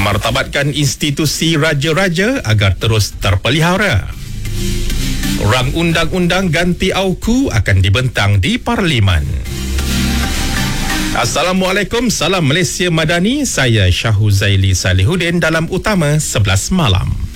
Martabatkan institusi raja-raja agar terus terpelihara. Rang undang-undang ganti AUKU akan dibentang di Parlimen. Assalamualaikum, salam Malaysia Madani. Saya Syahuzaili Salihuddin dalam Utama 11 Malam.